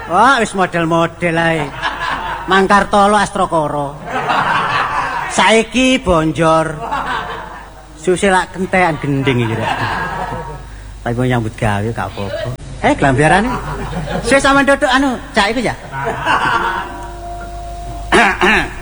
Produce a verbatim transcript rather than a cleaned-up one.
Wah, wis model-model ae. Mangkartolo Astrokoro. Saiki bonjor. Susih lak kentekan gending iki rek. Tapi mau nyambut gawe gak apa-apa. Eh, glambiarane. Wis sampean dodok anu, cak iku ya.